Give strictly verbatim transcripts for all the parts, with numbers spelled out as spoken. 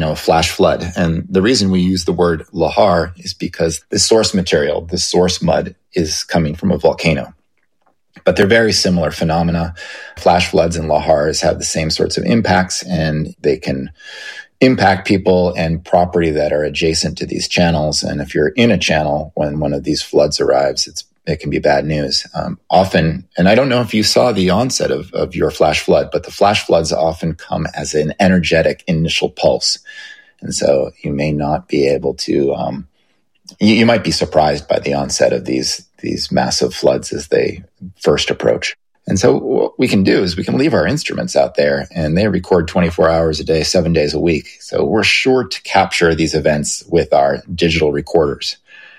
know, a flash flood. And the reason we use the word lahar is because the source material, the source mud, is coming from a volcano. But they're very similar phenomena. Flash floods and lahars have the same sorts of impacts, and they can impact people and property that are adjacent to these channels. And if you're in a channel when one of these floods arrives, it's it can be bad news. Um, often, and I don't know if you saw the onset of, of your flash flood, but the flash floods often come as an energetic initial pulse. And so you may not be able to, um, you, you might be surprised by the onset of these, these massive floods as they first approach. And so what we can do is we can leave our instruments out there, and they record twenty-four hours a day, seven days a week. So we're sure to capture these events with our digital recorders.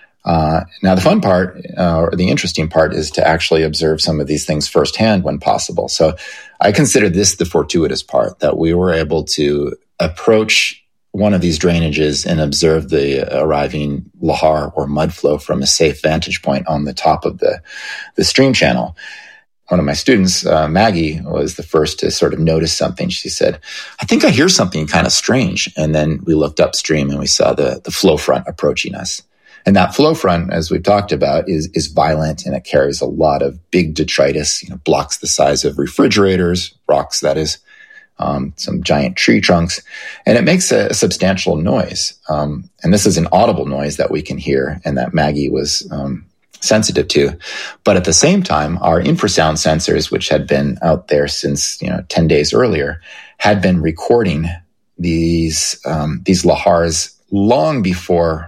Uh, now, the fun part, uh, or the interesting part, is to actually observe some of these things firsthand when possible. So I consider this the fortuitous part, that we were able to approach one of these drainages and observe the arriving lahar or mud flow from a safe vantage point on the top of the, the stream channel. One of my students, uh, Maggie, was the first to sort of notice something. She said, I think I hear something kind of strange. And then we looked upstream and we saw the, the flow front approaching us. And that flow front, as we've talked about, is, is violent, and it carries a lot of big detritus, you know, blocks the size of refrigerators, rocks, that is, um, some giant tree trunks, and it makes a, a substantial noise. Um, and this is an audible noise that we can hear and that Maggie was um, sensitive to. But at the same time, our infrasound sensors, which had been out there since, you know, ten days earlier, had been recording these, um, these lahars long before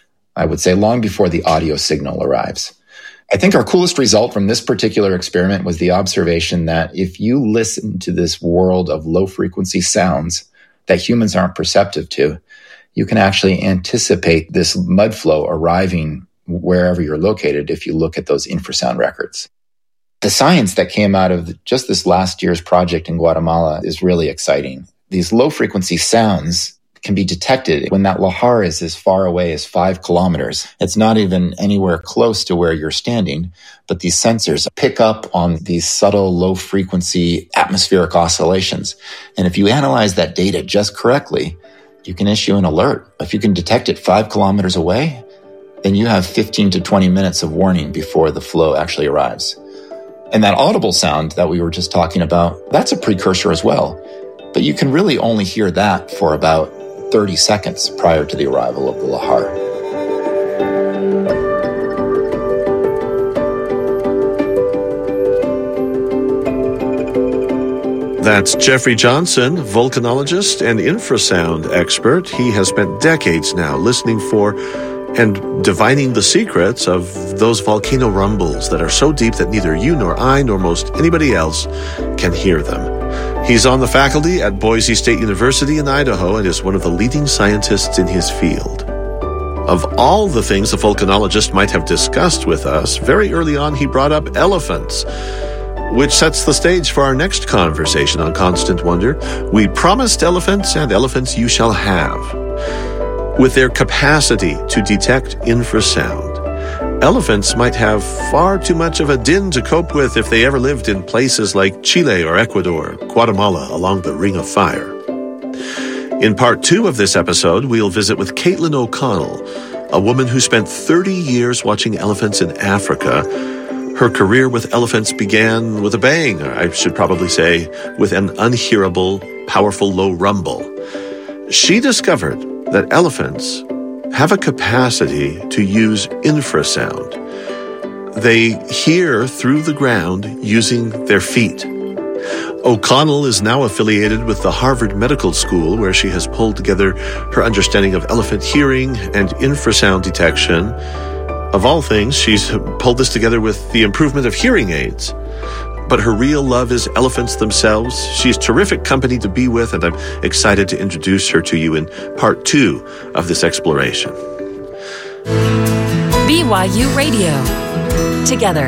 I would say long before the audio signal arrives. I think our coolest result from this particular experiment was the observation that if you listen to this world of low-frequency sounds that humans aren't perceptive to, you can actually anticipate this mud flow arriving wherever you're located if you look at those infrasound records. The science that came out of just this last year's project in Guatemala is really exciting. These low-frequency sounds can be detected when that lahar is as far away as five kilometers. It's not even anywhere close to where you're standing, but these sensors pick up on these subtle low-frequency atmospheric oscillations. And if you analyze that data just correctly, you can issue an alert. If you can detect it five kilometers away, then you have fifteen to twenty minutes of warning before the flow actually arrives. And that audible sound that we were just talking about, that's a precursor as well. But you can really only hear that for about thirty seconds prior to the arrival of the lahar. That's Jeffrey Johnson, volcanologist and infrasound expert. He has spent decades now listening for and divining the secrets of those volcano rumbles that are so deep that neither you nor I nor most anybody else can hear them. He's on the faculty at Boise State University in Idaho and is one of the leading scientists in his field. Of all the things a volcanologist might have discussed with us, very early on he brought up elephants, which sets the stage for our next conversation on Constant Wonder. We promised elephants, and elephants you shall have. With their capacity to detect infrasound, elephants might have far too much of a din to cope with if they ever lived in places like Chile or Ecuador, Guatemala, along the Ring of Fire. In part two of this episode, we'll visit with Caitlin O'Connell, a woman who spent thirty years watching elephants in Africa. Her career with elephants began with a bang, or I should probably say, with an unhearable, powerful low rumble. She discovered that elephants have a capacity to use infrasound. They hear through the ground using their feet. O'Connell is now affiliated with the Harvard Medical School, where she has pulled together her understanding of elephant hearing and infrasound detection. Of all things, she's pulled this together with the improvement of hearing aids. But her real love is elephants themselves. She's terrific company to be with, and I'm excited to introduce her to you in part two of this exploration. B Y U Radio. Together.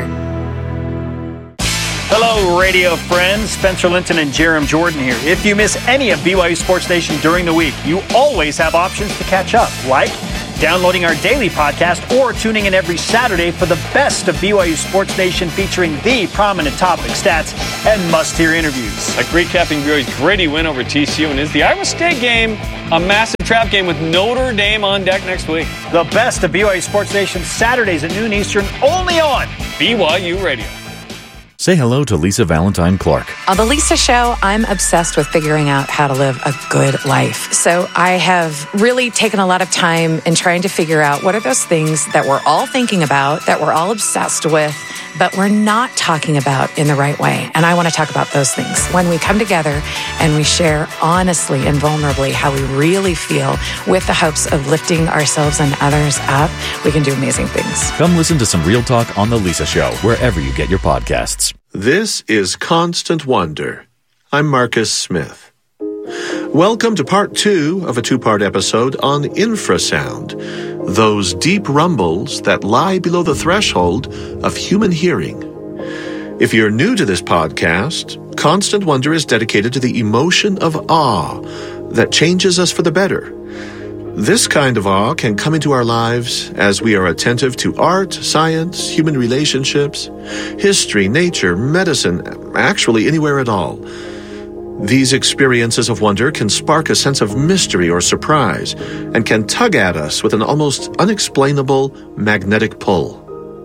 Hello, radio friends. Spencer Linton and Jerem Jordan here. If you miss any of B Y U Sports Nation during the week, you always have options to catch up, like downloading our daily podcast, or tuning in every Saturday for the best of B Y U Sports Nation, featuring the prominent topic, stats, and must-hear interviews. Like recapping B Y U's gritty win over T C U, and is the Iowa State game a massive trap game with Notre Dame on deck next week? The best of B Y U Sports Nation, Saturdays at noon Eastern, only on B Y U Radio. Say hello to Lisa Valentine Clark. On The Lisa Show, I'm obsessed with figuring out how to live a good life. So I have really taken a lot of time in trying to figure out what are those things that we're all thinking about, that we're all obsessed with, but we're not talking about in the right way. And I want to talk about those things. When we come together and we share honestly and vulnerably how we really feel with the hopes of lifting ourselves and others up, we can do amazing things. Come listen to some real talk on The Lisa Show, wherever you get your podcasts. This is Constant Wonder. I'm Marcus Smith. Welcome to part two of a two-part episode on infrasound, those deep rumbles that lie below the threshold of human hearing. If you're new to this podcast, Constant Wonder is dedicated to the emotion of awe that changes us for the better. This kind of awe can come into our lives as we are attentive to art, science, human relationships, history, nature, medicine, actually anywhere at all. These experiences of wonder can spark a sense of mystery or surprise and can tug at us with an almost unexplainable magnetic pull.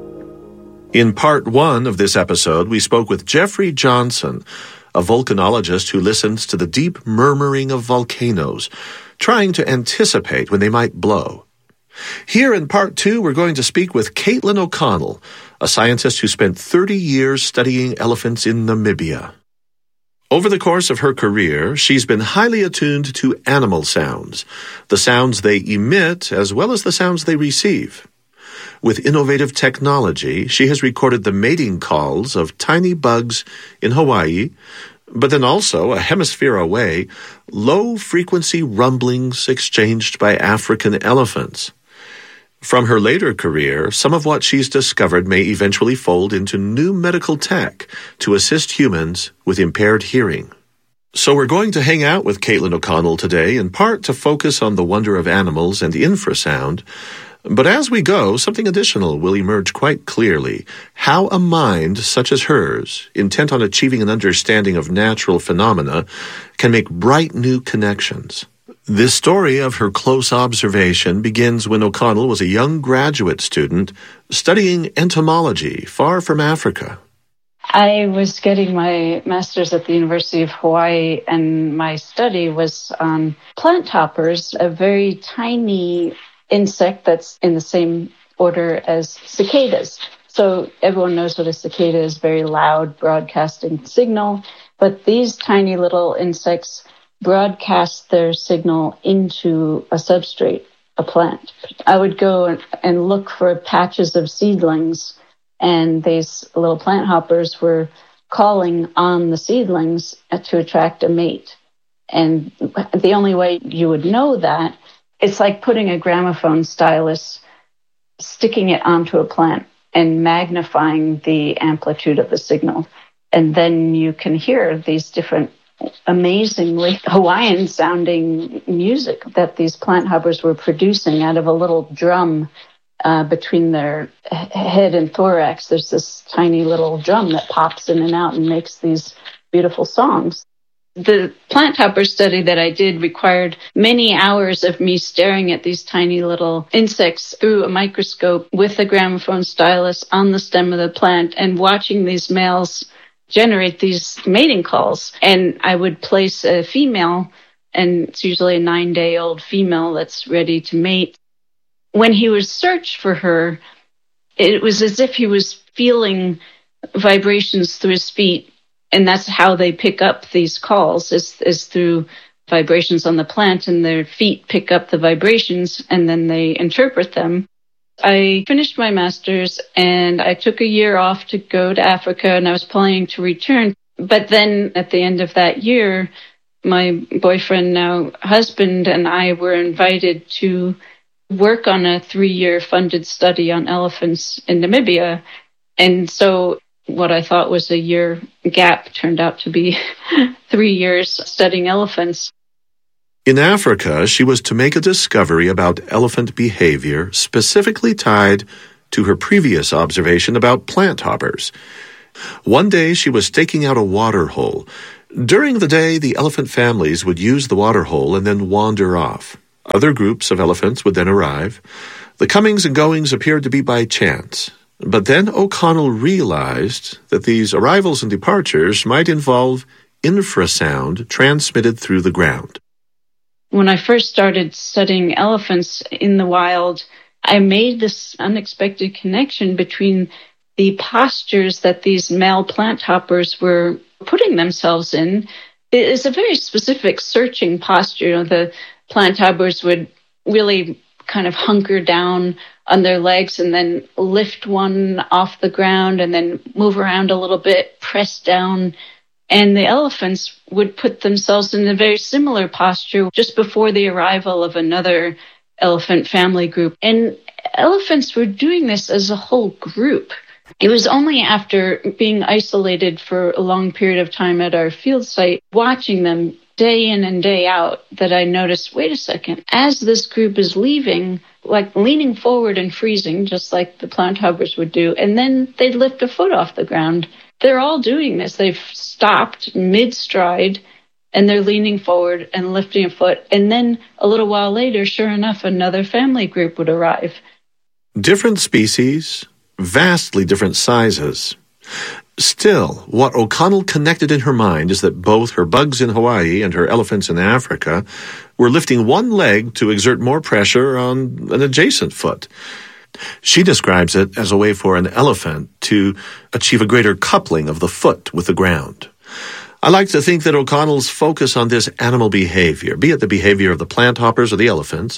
In part one of this episode, we spoke with Jeffrey Johnson, a volcanologist who listens to the deep murmuring of volcanoes, trying to anticipate when they might blow. Here in part two, we're going to speak with Caitlin O'Connell, a scientist who spent thirty years studying elephants in Namibia. Over the course of her career, she's been highly attuned to animal sounds, the sounds they emit as well as the sounds they receive. With innovative technology, she has recorded the mating calls of tiny bugs in Hawaii, but then also, a hemisphere away, low-frequency rumblings exchanged by African elephants. From her later career, some of what she's discovered may eventually fold into new medical tech to assist humans with impaired hearing. So we're going to hang out with Caitlin O'Connell today, in part to focus on the wonder of animals and infrasound. But as we go, something additional will emerge quite clearly: how a mind such as hers, intent on achieving an understanding of natural phenomena, can make bright new connections. This story of her close observation begins when O'Connell was a young graduate student studying entomology far from Africa. I was getting my master's at the University of Hawaii, and my study was on plant hoppers, a very tiny insect that's in the same order as cicadas. So everyone knows what a cicada is, very loud broadcasting signal, but these tiny little insects broadcast their signal into a substrate, a plant. I would go and look for patches of seedlings, and these little plant hoppers were calling on the seedlings to attract a mate. And the only way you would know that, it's like putting a gramophone stylus, sticking it onto a plant and magnifying the amplitude of the signal. And then you can hear these different amazingly Hawaiian-sounding music that these plant hoppers were producing out of a little drum uh, between their head and thorax. There's this tiny little drum that pops in and out and makes these beautiful songs. The plant hopper study that I did required many hours of me staring at these tiny little insects through a microscope with a gramophone stylus on the stem of the plant and watching these males generate these mating calls. And I would place a female, and it's usually a nine-day-old female that's ready to mate. When he would search for her, it was as if he was feeling vibrations through his feet. And that's how they pick up these calls, is, is through vibrations on the plant, and their feet pick up the vibrations and then they interpret them. I finished my master's and I took a year off to go to Africa, and I was planning to return. But then at the end of that year, my boyfriend, now husband, and I were invited to work on a three-year funded study on elephants in Namibia. And so what I thought was a year gap turned out to be three years studying elephants. In Africa, she was to make a discovery about elephant behavior specifically tied to her previous observation about plant hoppers. One day, she was staking out a water hole. During the day, the elephant families would use the water hole and then wander off. Other groups of elephants would then arrive. The comings and goings appeared to be by chance. But then O'Connell realized that these arrivals and departures might involve infrasound transmitted through the ground. When I first started studying elephants in the wild, I made this unexpected connection between the postures that these male plant hoppers were putting themselves in. It is a very specific searching posture. You know, the plant hoppers would really kind of hunker down on their legs and then lift one off the ground and then move around a little bit, press down. And the elephants would put themselves in a very similar posture just before the arrival of another elephant family group. And elephants were doing this as a whole group. It was only after being isolated for a long period of time at our field site, watching them day in and day out, that I noticed, wait a second, as this group is leaving, like leaning forward and freezing, just like the plant hoppers would do, and then they'd lift a foot off the ground. They're all doing this. They've stopped mid-stride, and they're leaning forward and lifting a foot. And then a little while later, sure enough, another family group would arrive. Different species, vastly different sizes. Still, what O'Connell connected in her mind is that both her bugs in Hawaii and her elephants in Africa were lifting one leg to exert more pressure on an adjacent foot. She describes it as a way for an elephant to achieve a greater coupling of the foot with the ground. I like to think that O'Connell's focus on this animal behavior, be it the behavior of the plant hoppers or the elephants,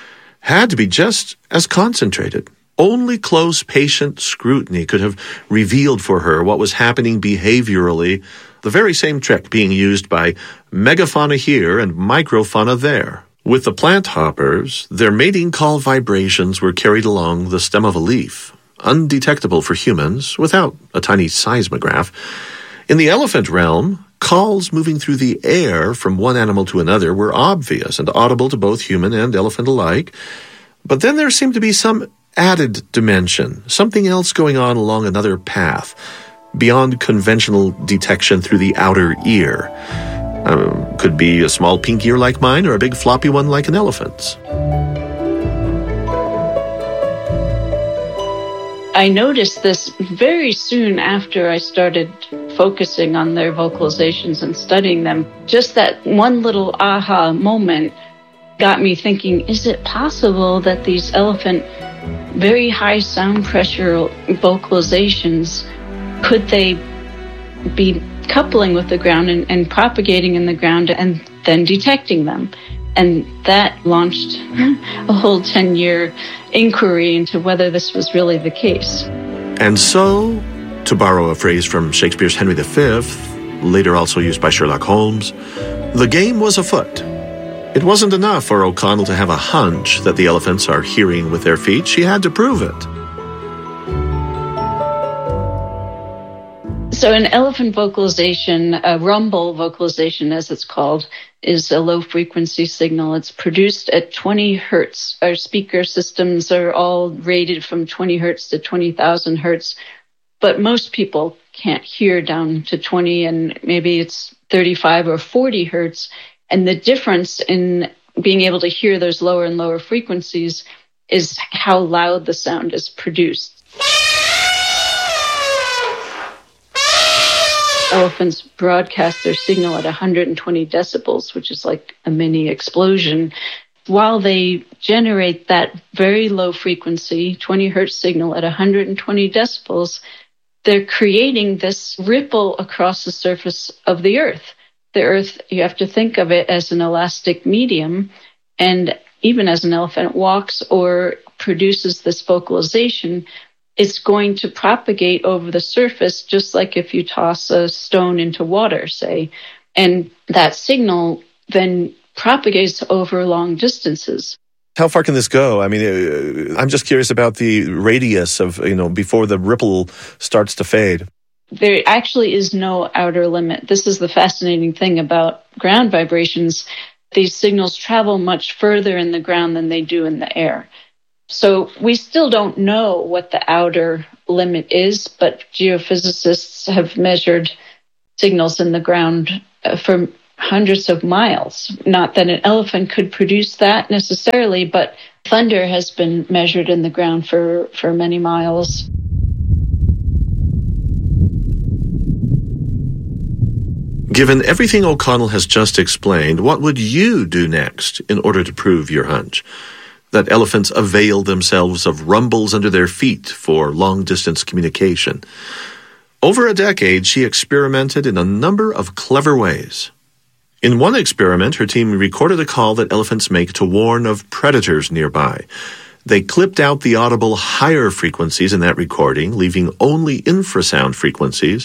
had to be just as concentrated. Only close, patient scrutiny could have revealed for her what was happening behaviorally, the very same trick being used by megafauna here and microfauna there. With the plant hoppers, their mating call vibrations were carried along the stem of a leaf, undetectable for humans without a tiny seismograph. In the elephant realm, calls moving through the air from one animal to another were obvious and audible to both human and elephant alike. But then there seemed to be some added dimension, something else going on along another path, beyond conventional detection through the outer ear. Um, could be a small pink ear like mine or a big floppy one like an elephant's. I noticed this very soon after I started focusing on their vocalizations and studying them. Just that one little aha moment got me thinking, is it possible that these elephant very high sound pressure vocalizations, could they be coupling with the ground and, and propagating in the ground and then detecting them? And that launched a whole ten-year inquiry into whether this was really the case. And so, to borrow a phrase from Shakespeare's Henry the Fifth, later also used by Sherlock Holmes, the game was afoot. It wasn't enough for O'Connell to have a hunch that the elephants are hearing with their feet. She had to prove it. So an elephant vocalization, a rumble vocalization as it's called, is a low-frequency signal. It's produced at twenty hertz. Our speaker systems are all rated from twenty hertz to twenty thousand hertz, but most people can't hear down to twenty, and maybe it's thirty-five or forty hertz. And the difference in being able to hear those lower and lower frequencies is how loud the sound is produced. Elephants broadcast their signal at one hundred twenty decibels, which is like a mini explosion. While they generate that very low frequency, twenty hertz signal at one hundred twenty decibels, they're creating this ripple across the surface of the earth. The earth, you have to think of it as an elastic medium, and even as an elephant walks or produces this vocalization, it's going to propagate over the surface just like if you toss a stone into water, say. And that signal then propagates over long distances. How far can this go? I mean, I'm just curious about the radius of, you know, before the ripple starts to fade. There actually is no outer limit. This is the fascinating thing about ground vibrations. these signals travel much further in the ground than they do in the air. So we still don't know what the outer limit is, but geophysicists have measured signals in the ground for hundreds of miles. Not that an elephant could produce that necessarily, but thunder has been measured in the ground for, for many miles. Given everything O'Connell has just explained, what would you do next in order to prove your hunch? That elephants avail themselves of rumbles under their feet for long-distance communication. Over a decade, she experimented in a number of clever ways. In one experiment, her team recorded a call that elephants make to warn of predators nearby. They clipped out the audible higher frequencies in that recording, leaving only infrasound frequencies.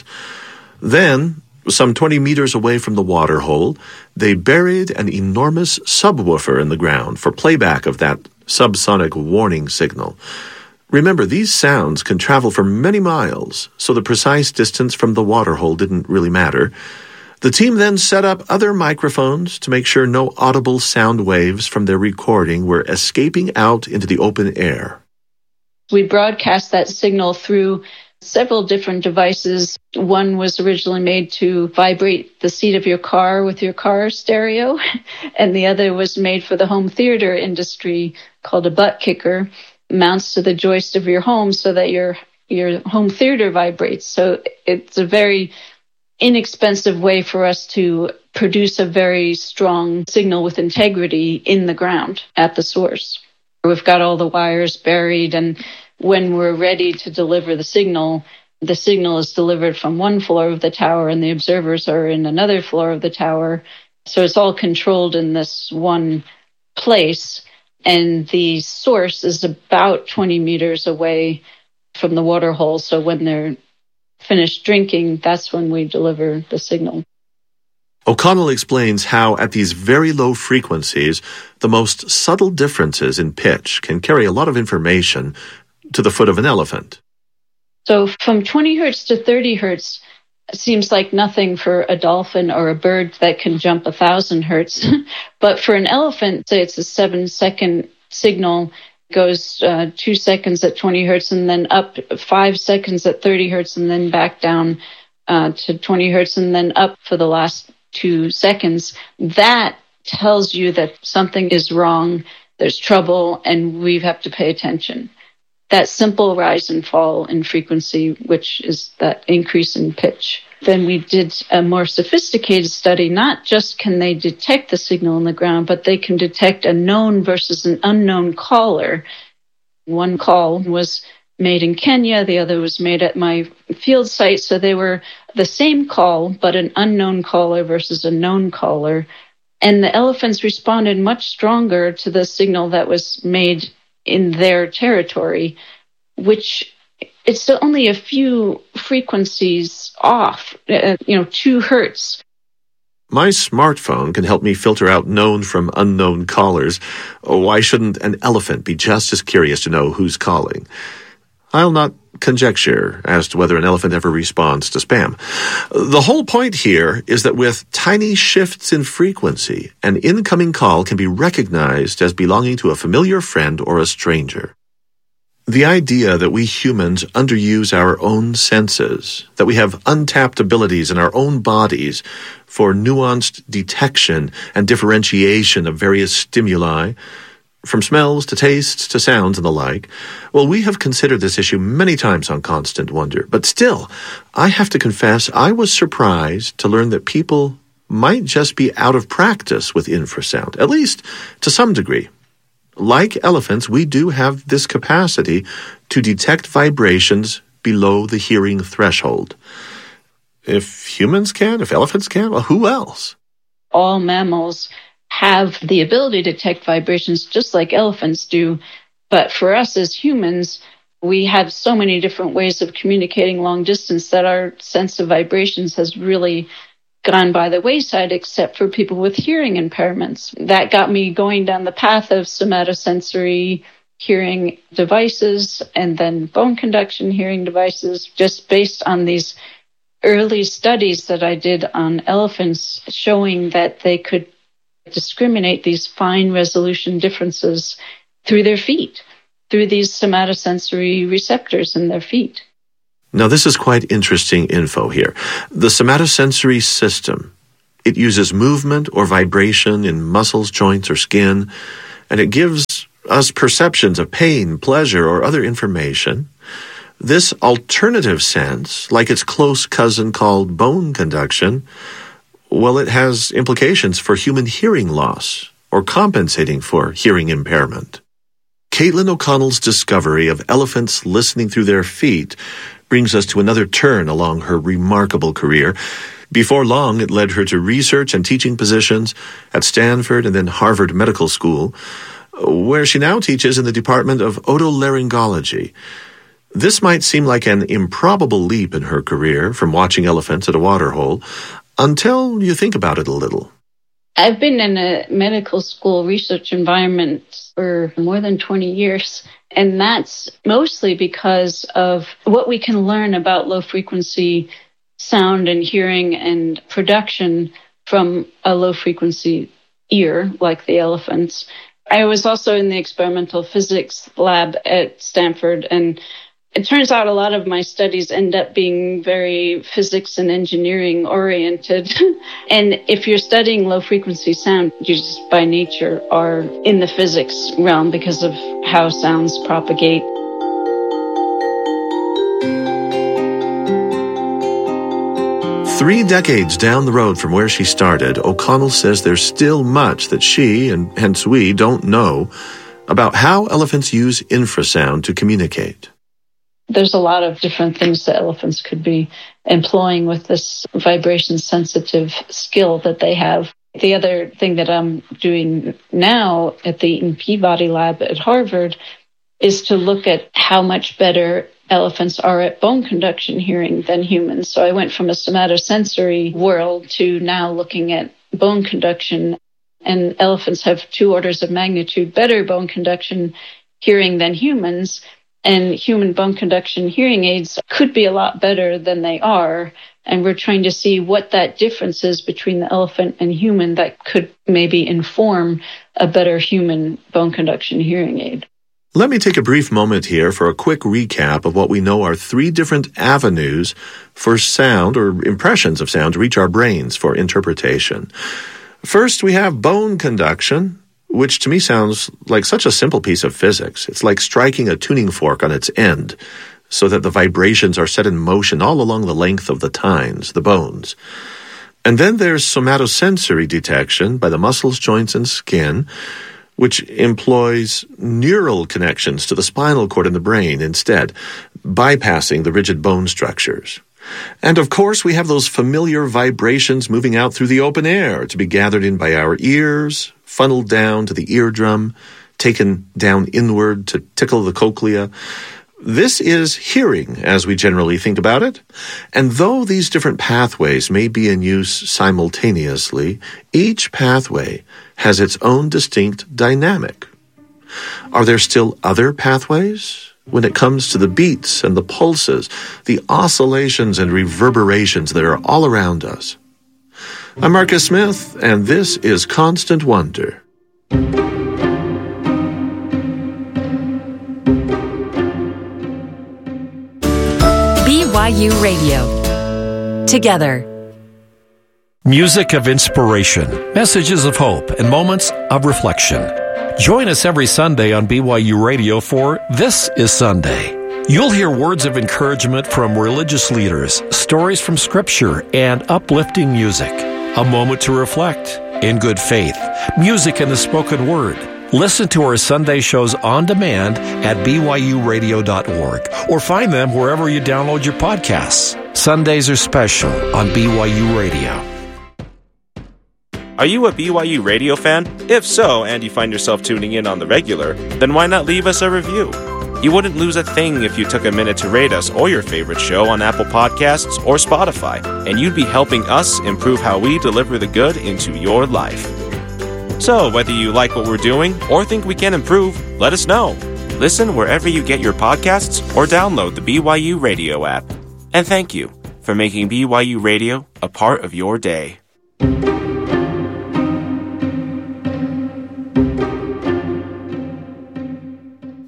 Then, some twenty meters away from the water hole, they buried an enormous subwoofer in the ground for playback of that subsonic warning signal. Remember, these sounds can travel for many miles, so the precise distance from the water hole didn't really matter. The team then set up other microphones to make sure no audible sound waves from their recording were escaping out into the open air. We broadcast that signal through several different devices. One was originally made to vibrate the seat of your car with your car stereo, and the other was made for the home theater industry called a butt kicker. Mounts to the joist of your home so that your your home theater vibrates. So it's a very inexpensive way for us to produce a very strong signal with integrity in the ground at the source. We've got all the wires buried, and when we're ready to deliver the signal, the signal is delivered from one floor of the tower and the observers are in another floor of the tower. So it's all controlled in this one place. And the source is about twenty meters away from the water hole. So when they're finished drinking, that's when we deliver the signal. O'Connell explains how, at these very low frequencies, the most subtle differences in pitch can carry a lot of information to the foot of an elephant. So from twenty hertz to thirty hertz seems like nothing for a dolphin or a bird that can jump a thousand hertz. But for an elephant, say it's a seven second signal, goes uh, two seconds at twenty hertz and then up five seconds at thirty hertz and then back down uh, to twenty hertz and then up for the last two seconds. That tells you that something is wrong, there's trouble, and we have to pay attention. That simple rise and fall in frequency, which is that increase in pitch. Then we did a more sophisticated study. Not just can they detect the signal in the ground, but they can detect a known versus an unknown caller. One call was made in Kenya, the other was made at my field site. So they were the same call, but an unknown caller versus a known caller. And the elephants responded much stronger to the signal that was made in their territory, which it's only a few frequencies off, uh, you know, two hertz. My smartphone can help me filter out known from unknown callers. Why shouldn't an elephant be just as curious to know who's calling? I'll not conjecture as to whether an elephant ever responds to spam. The whole point here is that with tiny shifts in frequency, an incoming call can be recognized as belonging to a familiar friend or a stranger. The idea that we humans underuse our own senses, that we have untapped abilities in our own bodies for nuanced detection and differentiation of various stimuli, from smells to tastes to sounds and the like, well, we have considered this issue many times on Constant Wonder. But still, I have to confess, I was surprised to learn that people might just be out of practice with infrasound, at least to some degree. Like elephants, we do have this capacity to detect vibrations below the hearing threshold. If humans can, if elephants can, well, who else? All mammals have the ability to detect vibrations just like elephants do. But for us as humans, we have so many different ways of communicating long distance that our sense of vibrations has really gone by the wayside, except for people with hearing impairments. That got me going down the path of somatosensory hearing devices and then bone conduction hearing devices, just based on these early studies that I did on elephants showing that they could discriminate these fine resolution differences through their feet, through these somatosensory receptors in their feet. Now, this is quite interesting info here. The somatosensory system, it uses movement or vibration in muscles, joints, or skin, and it gives us perceptions of pain, pleasure, or other information. This alternative sense, like its close cousin called bone conduction, well, it has implications for human hearing loss or compensating for hearing impairment. Caitlin O'Connell's discovery of elephants listening through their feet brings us to another turn along her remarkable career. Before long, it led her to research and teaching positions at Stanford and then Harvard Medical School, where she now teaches in the Department of Otolaryngology. This might seem like an improbable leap in her career from watching elephants at a waterhole, until you think about it a little. I've been in a medical school research environment for more than twenty years, and that's mostly because of what we can learn about low-frequency sound and hearing and production from a low-frequency ear, like the elephants. I was also in the experimental physics lab at Stanford, and it turns out a lot of my studies end up being very physics and engineering oriented. And if you're studying low frequency sound, you just by nature are in the physics realm because of how sounds propagate. Three decades down the road from where she started, O'Connell says there's still much that she, and hence we, don't know about how elephants use infrasound to communicate. There's a lot of different things that elephants could be employing with this vibration-sensitive skill that they have. The other thing that I'm doing now at the Eaton Peabody Lab at Harvard is to look at how much better elephants are at bone conduction hearing than humans. So I went from a somatosensory world to now looking at bone conduction. And elephants have two orders of magnitude better bone conduction hearing than humans. And human bone conduction hearing aids could be a lot better than they are. And we're trying to see what that difference is between the elephant and human that could maybe inform a better human bone conduction hearing aid. Let me take a brief moment here for a quick recap of what we know are three different avenues for sound or impressions of sound to reach our brains for interpretation. First, we have bone conduction, which to me sounds like such a simple piece of physics. It's like striking a tuning fork on its end so that the vibrations are set in motion all along the length of the tines, the bones. And then there's somatosensory detection by the muscles, joints, and skin, which employs neural connections to the spinal cord in the brain instead, bypassing the rigid bone structures. And of course, we have those familiar vibrations moving out through the open air to be gathered in by our ears, funneled down to the eardrum, taken down inward to tickle the cochlea. This is hearing, as we generally think about it. And though these different pathways may be in use simultaneously, each pathway has its own distinct dynamic. Are there still other pathways? When it comes to the beats and the pulses, the oscillations and reverberations that are all around us. I'm Marcus Smith, and this is Constant Wonder. B Y U Radio. Together. Music of inspiration, messages of hope, and moments of reflection. Join us every Sunday on B Y U Radio for This is Sunday. You'll hear words of encouragement from religious leaders, stories from Scripture, and uplifting music. A moment to reflect in good faith, music and the spoken word. Listen to our Sunday shows on demand at B Y U radio dot org or find them wherever you download your podcasts. Sundays are special on B Y U Radio. Are you a B Y U radio fan? If so, and you find yourself tuning in on the regular, then why not leave us a review? You wouldn't lose a thing if you took a minute to rate us or your favorite show on Apple Podcasts or Spotify, and you'd be helping us improve how we deliver the good into your life. So, whether you like what we're doing or think we can improve, let us know. Listen wherever you get your podcasts or download the B Y U Radio app. And thank you for making B Y U Radio a part of your day.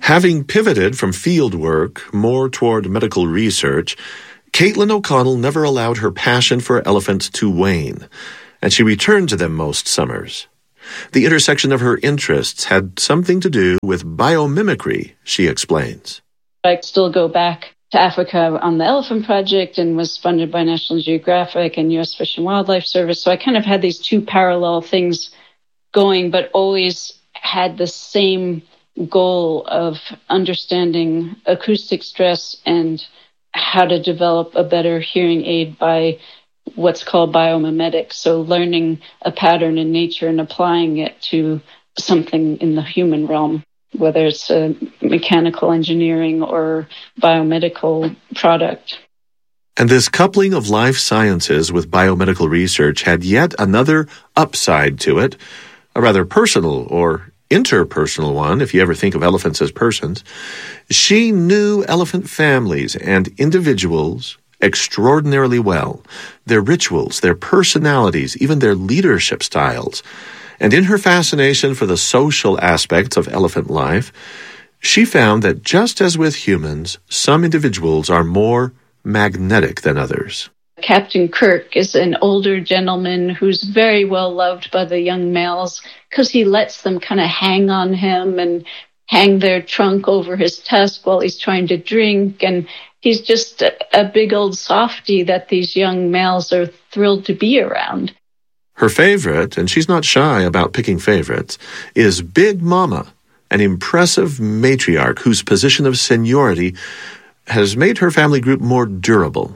Having pivoted from field work more toward medical research, Caitlin O'Connell never allowed her passion for elephants to wane, and she returned to them most summers. The intersection of her interests had something to do with biomimicry, she explains. I still go back to Africa on the Elephant Project and was funded by National Geographic and U S Fish and Wildlife Service. So I kind of had these two parallel things going, but always had the same goal of understanding acoustic stress and how to develop a better hearing aid by what's called biomimetics. So learning a pattern in nature and applying it to something in the human realm, whether it's a mechanical engineering or biomedical product. And this coupling of life sciences with biomedical research had yet another upside to it, a rather personal or interpersonal one, if you ever think of elephants as persons. She knew elephant families and individuals extraordinarily well, their rituals, their personalities, even their leadership styles. And in her fascination for the social aspects of elephant life, she found that just as with humans, some individuals are more magnetic than others. Captain Kirk is an older gentleman who's very well loved by the young males because he lets them kind of hang on him and hang their trunk over his tusk while he's trying to drink. And he's just a, a big old softy that these young males are thrilled to be around. Her favorite, and she's not shy about picking favorites, is Big Mama, an impressive matriarch whose position of seniority has made her family group more durable.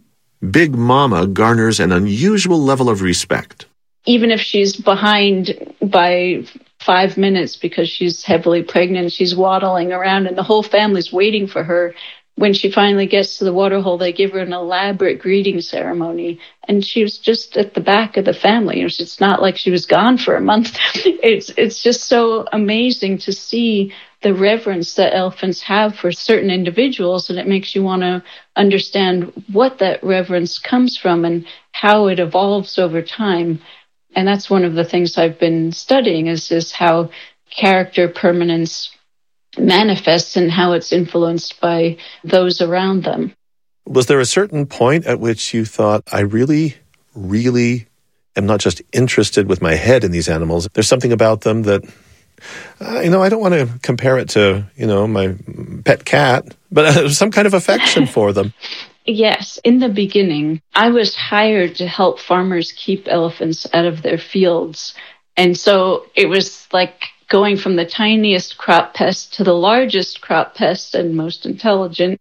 Big Mama garners an unusual level of respect. Even if she's behind by five minutes because she's heavily pregnant, she's waddling around and the whole family's waiting for her. When she finally gets to the waterhole, they give her an elaborate greeting ceremony. And she was just at the back of the family. It's not like she was gone for a month. It's it's just so amazing to see the reverence that elephants have for certain individuals. And it makes you want to understand what that reverence comes from and how it evolves over time. And that's one of the things I've been studying is, is how character permanence manifests and how it's influenced by those around them. Was there a certain point at which you thought, I really, really am not just interested with my head in these animals. There's something about them that, uh, you know, I don't want to compare it to, you know, my pet cat, but uh, some kind of affection for them. Yes. In the beginning, I was hired to help farmers keep elephants out of their fields. And so it was like going from the tiniest crop pest to the largest crop pest and most intelligent.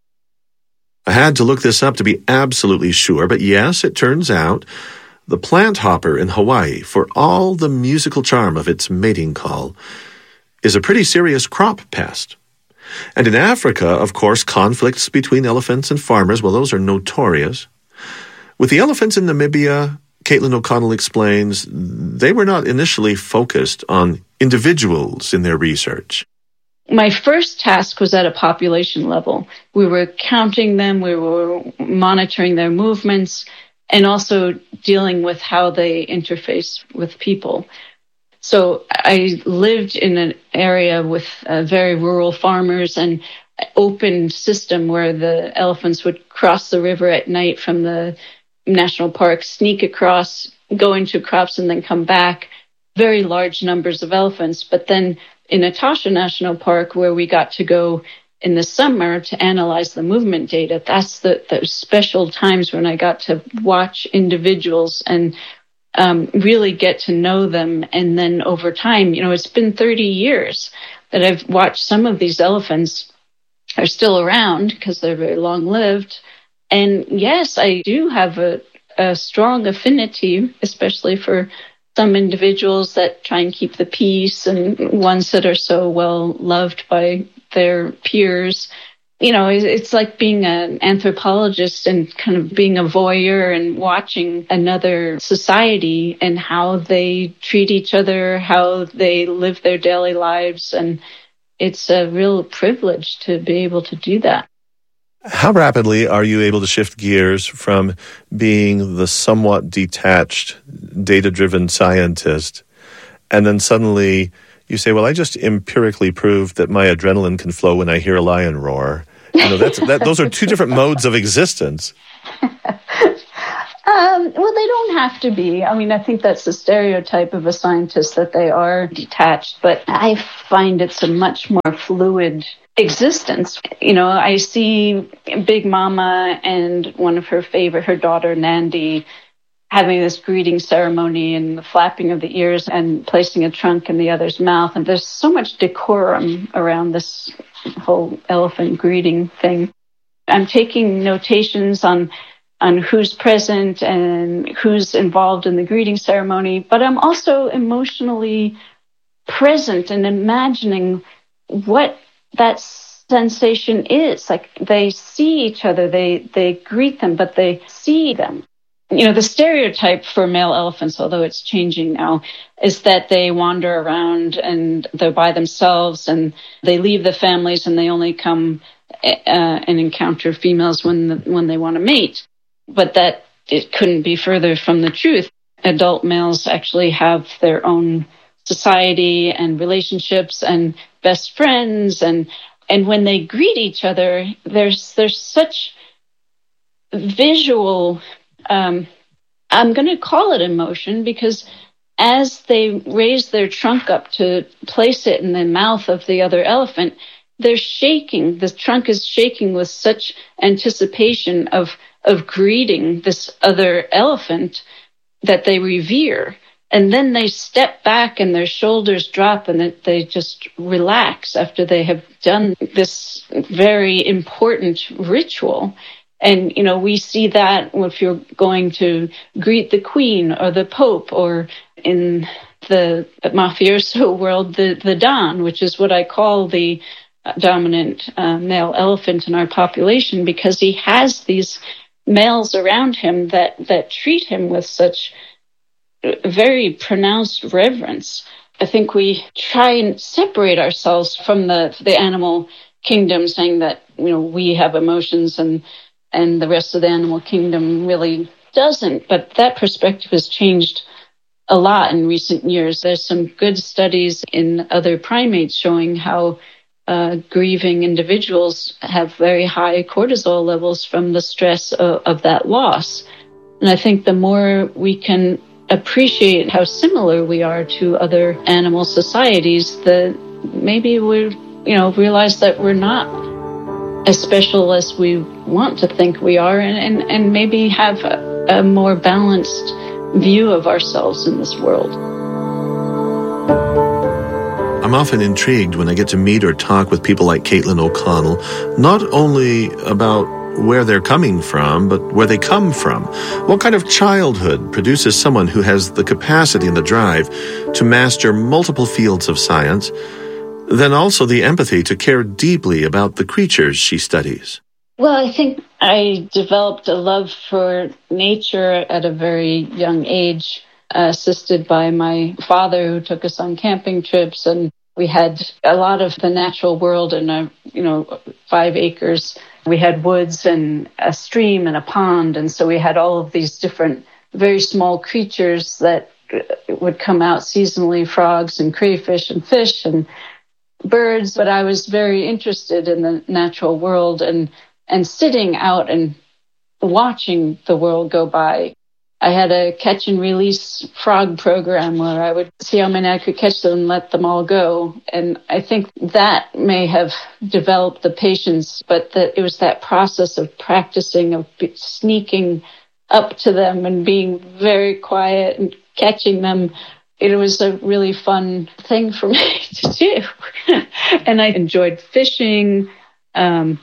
I had to look this up to be absolutely sure, but yes, it turns out the plant hopper in Hawaii, for all the musical charm of its mating call, is a pretty serious crop pest. And in Africa, of course, conflicts between elephants and farmers, well, those are notorious. With the elephants in Namibia, Caitlin O'Connell explains, they were not initially focused on individuals in their research. My first task was at a population level. We were counting them, we were monitoring their movements, and also dealing with how they interface with people. So I lived in an area with uh, very rural farmers and an open system where the elephants would cross the river at night from the national park, sneak across, go into crops, and then come back. Very large numbers of elephants. But then in Etosha National Park, where we got to go in the summer to analyze the movement data, that's the, the special times when I got to watch individuals and um, really get to know them. And then over time, you know, it's been thirty years that I've watched some of these elephants are still around because they're very long-lived. And yes, I do have a, a strong affinity, especially for some individuals that try and keep the peace and ones that are so well loved by their peers. You know, it's like being an anthropologist and kind of being a voyeur and watching another society and how they treat each other, how they live their daily lives. And it's a real privilege to be able to do that. How rapidly are you able to shift gears from being the somewhat detached, data-driven scientist, and then suddenly you say, well, I just empirically proved that my adrenaline can flow when I hear a lion roar. You know, that's that. Those are two different modes of existence. Um, well, they don't have to be. I mean, I think that's the stereotype of a scientist, that they are detached, but I find it's a much more fluid existence. You know, I see Big Mama and one of her favorite, her daughter Nandi, having this greeting ceremony and the flapping of the ears and placing a trunk in the other's mouth. And there's so much decorum around this whole elephant greeting thing. I'm taking notations on on who's present and who's involved in the greeting ceremony, but I'm also emotionally present and imagining what that sensation is. Like, they see each other, they, they greet them, but they see them. You know, the stereotype for male elephants, although it's changing now, is that they wander around and they're by themselves and they leave the families and they only come uh, and encounter females when the, when they want to mate. But that it couldn't be further from the truth. Adult males actually have their own society and relationships and best friends, and and when they greet each other, there's there's such visual, um, I'm going to call it emotion, because as they raise their trunk up to place it in the mouth of the other elephant, they're shaking. The trunk is shaking with such anticipation of of greeting this other elephant that they revere. And then they step back and their shoulders drop and they just relax after they have done this very important ritual. And, you know, we see that if you're going to greet the Queen or the Pope, or in the mafioso world, the, the Don, which is what I call the dominant uh, male elephant in our population, because he has these males around him that, that treat him with such very pronounced reverence. I think we try and separate ourselves from the, the animal kingdom, saying that, you know, we have emotions and, and the rest of the animal kingdom really doesn't. But that perspective has changed a lot in recent years. There's some good studies in other primates showing how Uh, grieving individuals have very high cortisol levels from the stress of, of that loss. And I think the more we can appreciate how similar we are to other animal societies, the maybe we, you know, realize that we're not as special as we want to think we are, and, and, and maybe have a, a more balanced view of ourselves in this world. I'm often intrigued when I get to meet or talk with people like Caitlin O'Connell, not only about where they're coming from, but where they come from. What kind of childhood produces someone who has the capacity and the drive to master multiple fields of science, then also the empathy to care deeply about the creatures she studies? Well, I think I developed a love for nature at a very young age, assisted by my father, who took us on camping trips, and we had a lot of the natural world in a, you know, five acres. We had woods and a stream and a pond, and so we had all of these different very small creatures that would come out seasonally, frogs and crayfish and fish and birds. But I was very interested in the natural world and and sitting out and watching the world go by. I had a catch and release frog program where I would see how many I could catch them and let them all go. And I think that may have developed the patience, but that it was that process of practicing, of sneaking up to them and being very quiet and catching them. It was a really fun thing for me to do. And I enjoyed fishing, um,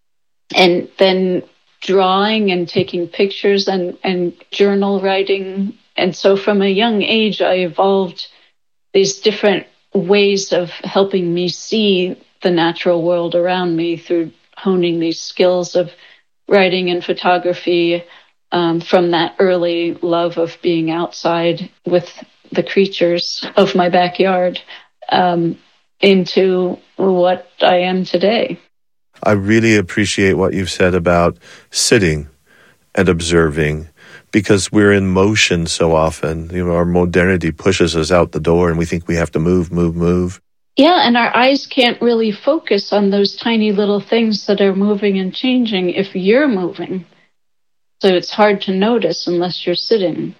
and then drawing and taking pictures and, and journal writing. And so from a young age, I evolved these different ways of helping me see the natural world around me through honing these skills of writing and photography, um, from that early love of being outside with the creatures of my backyard, um, into what I am today. I really appreciate what you've said about sitting and observing, because we're in motion so often. You know, our modernity pushes us out the door and we think we have to move, move, move. Yeah, and our eyes can't really focus on those tiny little things that are moving and changing if you're moving. So it's hard to notice unless you're sitting.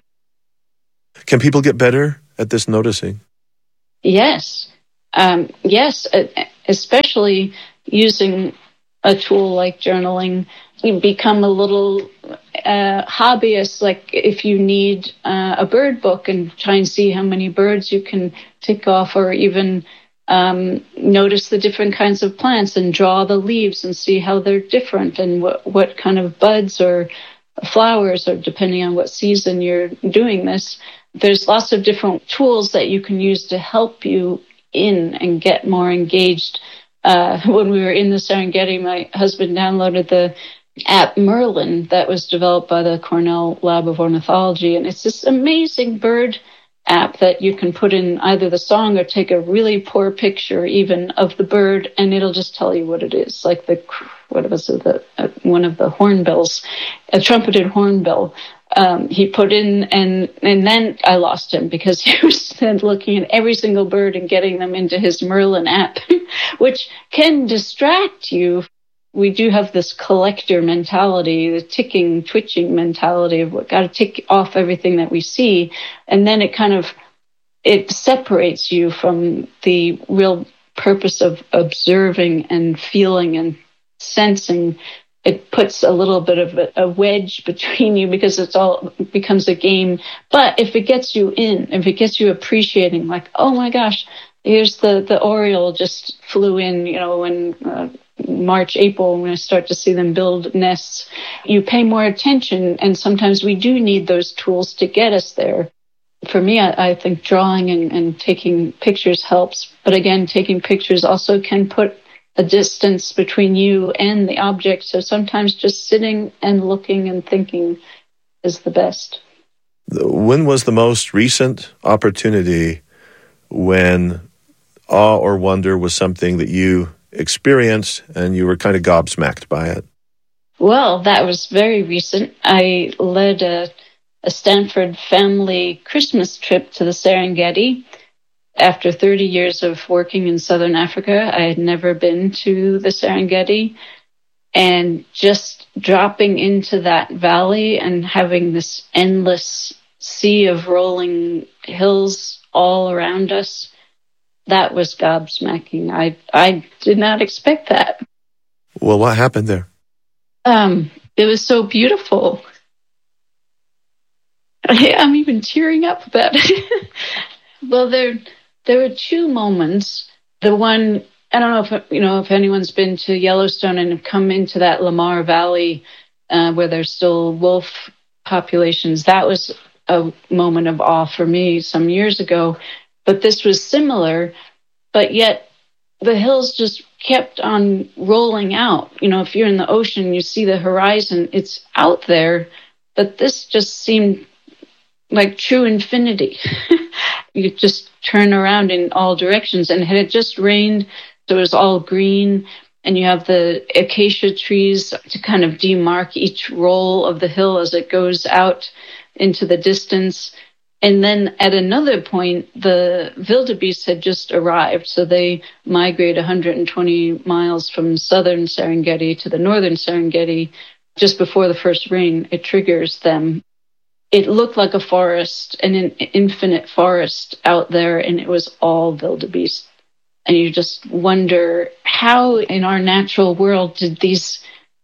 Can people get better at this noticing? Yes. Um, yes, especially using a tool like journaling. You become a little uh, hobbyist, like if you need uh, a bird book and try and see how many birds you can tick off, or even um, notice the different kinds of plants and draw the leaves and see how they're different and what, what kind of buds or flowers, or depending on what season you're doing this. There's lots of different tools that you can use to help you in and get more engaged. Uh, when we were in the Serengeti, my husband downloaded the app Merlin that was developed by the Cornell Lab of Ornithology. And it's this amazing bird app that you can put in either the song or take a really poor picture even of the bird, and it'll just tell you what it is. Like the, what was it, the, uh, one of the hornbills, a trumpeted hornbill. Um, he put in, and and then I lost him because he was then looking at every single bird and getting them into his Merlin app, which can distract you. We do have this collector mentality, the ticking, twitching mentality of what got to tick off everything that we see, and then it kind of it separates you from the real purpose of observing and feeling and sensing. It puts a little bit of a, a wedge between you because it's all it becomes a game. But if it gets you in, if it gets you appreciating, like, oh my gosh, here's the, the oriole just flew in, you know, in uh, March, April, when I start to see them build nests, you pay more attention. And sometimes we do need those tools to get us there. For me, I, I think drawing and, and taking pictures helps. But again, taking pictures also can put a distance between you and the object. So sometimes just sitting and looking and thinking is the best. When was the most recent opportunity when awe or wonder was something that you experienced and you were kind of gobsmacked by it? Well, that was very recent. I led a, a Stanford family Christmas trip to the Serengeti. After thirty years of working in Southern Africa, I had never been to the Serengeti. And just dropping into that valley and having this endless sea of rolling hills all around us, that was gobsmacking. I I did not expect that. Well, what happened there? Um, it was so beautiful. I, I'm even tearing up about it. Well, there there were two moments. The one, I don't know if you know if anyone's been to Yellowstone and have come into that Lamar Valley uh, where there's still wolf populations. That was a moment of awe for me some years ago. But this was similar, but yet the hills just kept on rolling out. You know, if you're in the ocean, you see the horizon, it's out there, but this just seemed like true infinity. You just turn around in all directions, and it had just rained, so it was all green, and you have the acacia trees to kind of demark each roll of the hill as it goes out into the distance. And then at another point, the wildebeest had just arrived. So they migrate one hundred twenty miles from southern Serengeti to the northern Serengeti. Just before the first rain, it triggers them. It looked like a forest, an infinite forest out there, and it was all wildebeest. And you just wonder how in our natural world did these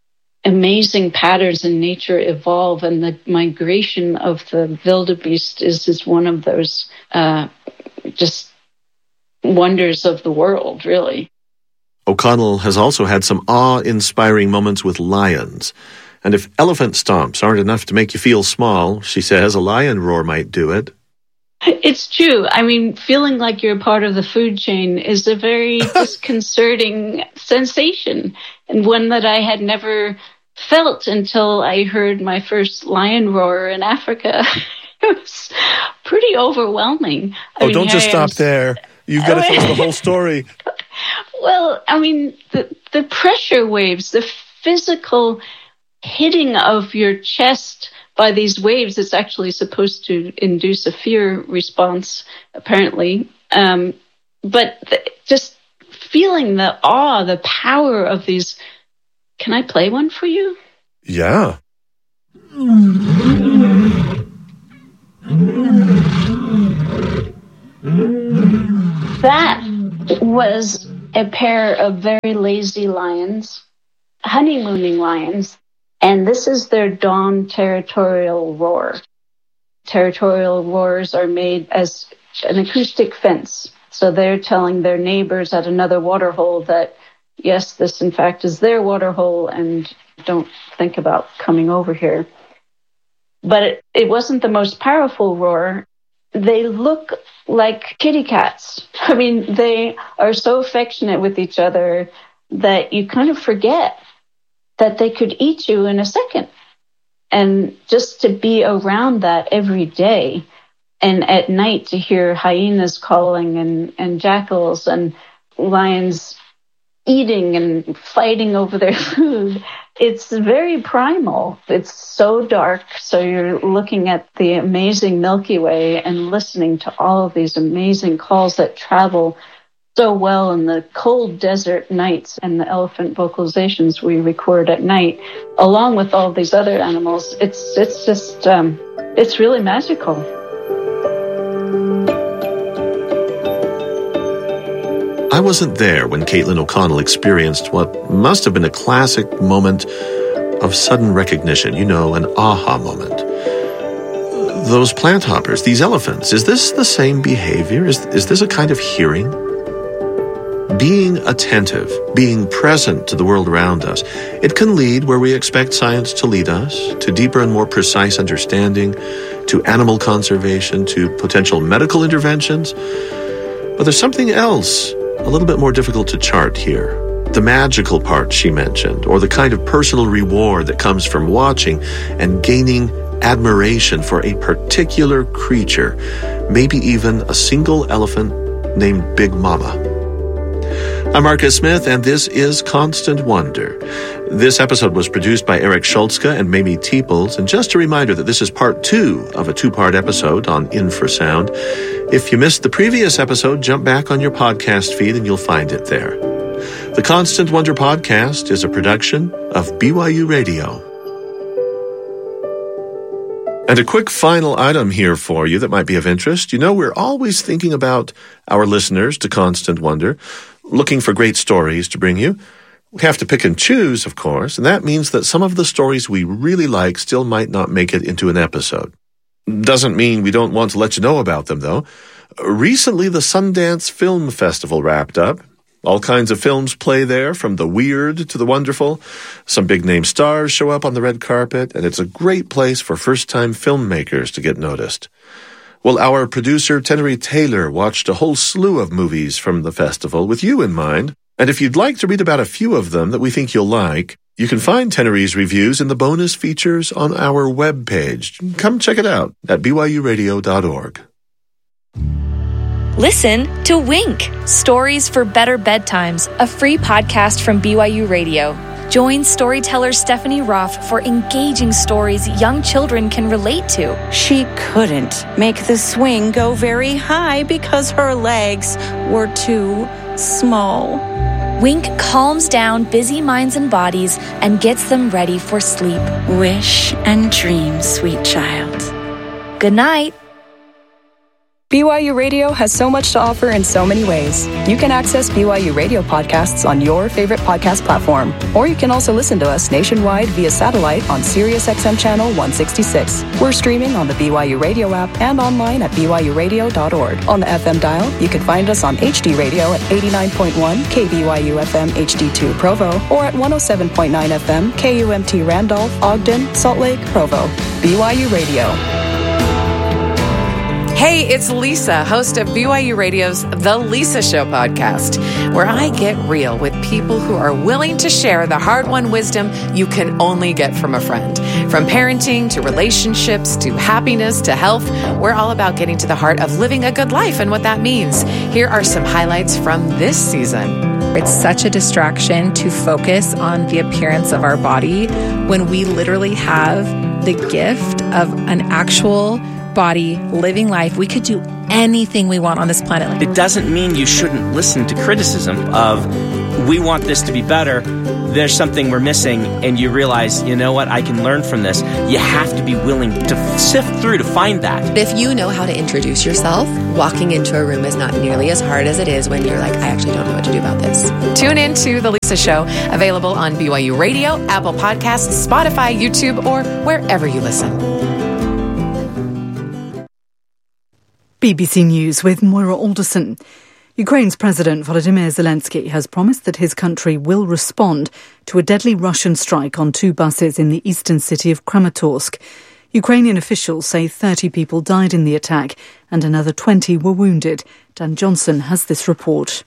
amazing patterns in nature evolve, and the migration of the wildebeest is, is one of those uh, just wonders of the world, really. O'Connell has also had some awe-inspiring moments with lions. And if elephant stomps aren't enough to make you feel small, she says a lion roar might do it. It's true. I mean, feeling like you're part of the food chain is a very disconcerting sensation, and one that I had never felt until I heard my first lion roar in Africa. It was pretty overwhelming. I oh, mean, don't just stop there. You've got to tell us the whole story. Well, I mean, the, the pressure waves, the physical hitting of your chest by these waves, it's actually supposed to induce a fear response, apparently. Um, but th- just feeling the awe, the power of these. Can I play one for you? Yeah. That was a pair of very lazy lions, honeymooning lions, and this is their dawn territorial roar. Territorial roars are made as an acoustic fence. So they're telling their neighbors at another waterhole that, yes, this in fact is their waterhole and don't think about coming over here. But it, it wasn't the most powerful roar. They look like kitty cats. I mean, they are so affectionate with each other that you kind of forget that they could eat you in a second. And just to be around that every day, and at night to hear hyenas calling and, and jackals and lions eating and fighting over their food, it's very primal. It's so dark. So you're looking at the amazing Milky Way and listening to all of these amazing calls that travel so well in the cold desert nights and the elephant vocalizations we record at night, along with all these other animals. It's it's just, um, it's really magical. I wasn't there when Caitlin O'Connell experienced what must have been a classic moment of sudden recognition, you know, an aha moment. Those plant hoppers, these elephants, is this the same behavior? Is, is this a kind of hearing? Being attentive, being present to the world around us, it can lead where we expect science to lead us, to deeper and more precise understanding, to animal conservation, to potential medical interventions. But there's something else a little bit more difficult to chart here. The magical part she mentioned, or the kind of personal reward that comes from watching and gaining admiration for a particular creature, maybe even a single elephant named Big Mama. I'm Marcus Smith, and this is Constant Wonder. This episode was produced by Eric Schultzka and Mamie Teeples, and just a reminder that this is part two of a two-part episode on infrasound. If you missed the previous episode, jump back on your podcast feed and you'll find it there. The Constant Wonder podcast is a production of B Y U Radio. And a quick final item here for you that might be of interest. You know, we're always thinking about our listeners to Constant Wonder, looking for great stories to bring you. We have to pick and choose, of course, and that means that some of the stories we really like still might not make it into an episode. Doesn't mean we don't want to let you know about them, though. Recently, the Sundance Film Festival wrapped up. All kinds of films play there, from the weird to the wonderful. Some big-name stars show up on the red carpet, and it's a great place for first-time filmmakers to get noticed. Well, our producer, Tenery Taylor, watched a whole slew of movies from the festival with you in mind. And if you'd like to read about a few of them that we think you'll like, you can find Tenery's reviews in the bonus features on our webpage. Come check it out at b y u radio dot org. Listen to Wink, Stories for Better Bedtimes, a free podcast from B Y U Radio. Join storyteller Stephanie Roth for engaging stories young children can relate to. She couldn't make the swing go very high because her legs were too small. Wink calms down busy minds and bodies and gets them ready for sleep. Wish and dream, sweet child. Good night. B Y U Radio has so much to offer in so many ways. You can access B Y U Radio podcasts on your favorite podcast platform, or you can also listen to us nationwide via satellite on SiriusXM Channel one sixty-six. We're streaming on the B Y U Radio app and online at b y u radio dot org. On the F M dial, you can find us on H D Radio at eighty-nine point one K B Y U F M H D two Provo, or at one oh seven point nine F M K U M T Randolph, Ogden, Salt Lake, Provo. B Y U Radio. Hey, it's Lisa, host of B Y U Radio's The Lisa Show podcast, where I get real with people who are willing to share the hard-won wisdom you can only get from a friend. From parenting to relationships to happiness to health, we're all about getting to the heart of living a good life and what that means. Here are some highlights from this season. It's such a distraction to focus on the appearance of our body when we literally have the gift of an actual body, living life. We could do anything we want on this planet. It doesn't mean you shouldn't listen to criticism of, we want this to be better, there's something we're missing, and you realize, you know what, I can learn from this. You have to be willing to sift through to find that. If you know how to introduce yourself, walking into a room is not nearly as hard as it is when you're like, I actually don't know what to do about this. Tune in to The Lisa Show, available on B Y U Radio, Apple Podcasts, Spotify, YouTube, or wherever you listen. B B C News with Moira Alderson. Ukraine's President Volodymyr Zelensky has promised that his country will respond to a deadly Russian strike on two buses in the eastern city of Kramatorsk. Ukrainian officials say thirty people died in the attack and another twenty were wounded. Dan Johnson has this report.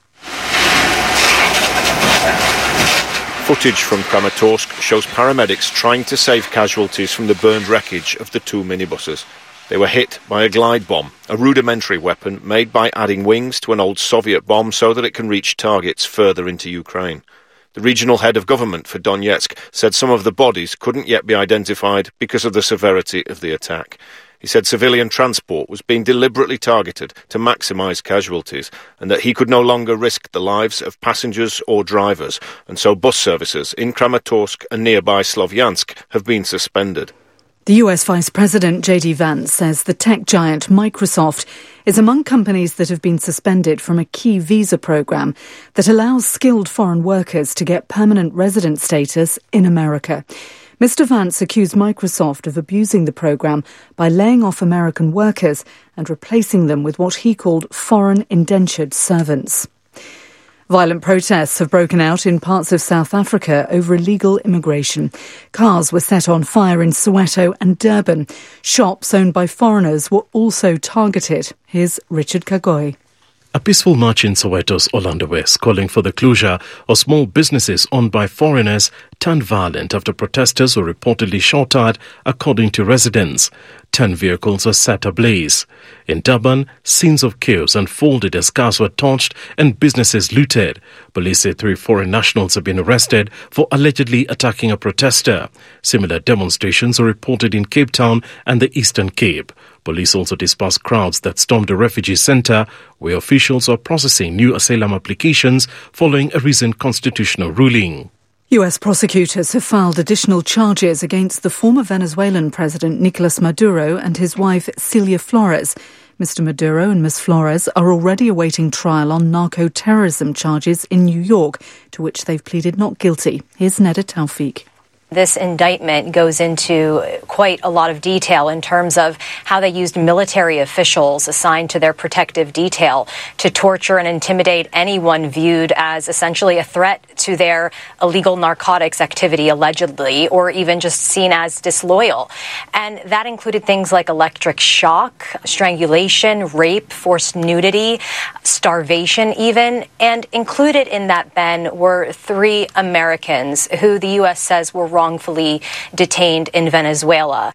Footage from Kramatorsk shows paramedics trying to save casualties from the burned wreckage of the two minibuses. They were hit by a glide bomb, a rudimentary weapon made by adding wings to an old Soviet bomb so that it can reach targets further into Ukraine. The regional head of government for Donetsk said some of the bodies couldn't yet be identified because of the severity of the attack. He said civilian transport was being deliberately targeted to maximise casualties and that he could no longer risk the lives of passengers or drivers, and so bus services in Kramatorsk and nearby Slovyansk have been suspended. The U S Vice President J D Vance says the tech giant Microsoft is among companies that have been suspended from a key visa program that allows skilled foreign workers to get permanent resident status in America. Mister Vance accused Microsoft of abusing the program by laying off American workers and replacing them with what he called foreign indentured servants. Violent protests have broken out in parts of South Africa over illegal immigration. Cars were set on fire in Soweto and Durban. Shops owned by foreigners were also targeted. Here's Richard Kagoy. A peaceful march in Soweto's Orlando West calling for the closure of small businesses owned by foreigners turned violent after protesters were reportedly shot at, according to residents. Ten vehicles were set ablaze. In Durban, scenes of chaos unfolded as cars were torched and businesses looted. Police say three foreign nationals have been arrested for allegedly attacking a protester. Similar demonstrations were reported in Cape Town and the Eastern Cape. Police also dispersed crowds that stormed a refugee centre where officials are processing new asylum applications following a recent constitutional ruling. U S prosecutors have filed additional charges against the former Venezuelan president Nicolas Maduro and his wife Celia Flores. Mister Maduro and Miz Flores are already awaiting trial on narco-terrorism charges in New York, to which they've pleaded not guilty. Here's Neda Taufik. This indictment goes into quite a lot of detail in terms of how they used military officials assigned to their protective detail to torture and intimidate anyone viewed as essentially a threat to their illegal narcotics activity, allegedly, or even just seen as disloyal. And that included things like electric shock, strangulation, rape, forced nudity, starvation even. And included in that, Ben, were three Americans who the U S says were wrongfully detained in Venezuela.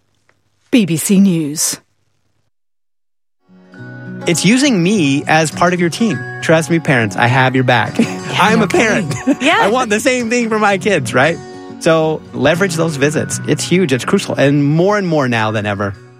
B B C News. It's using me as part of your team. Trust me, parents, I have your back. Yeah, I'm a parent. Yeah. I want the same thing for my kids, right? So leverage those visits. It's huge. It's crucial. And more and more now than ever.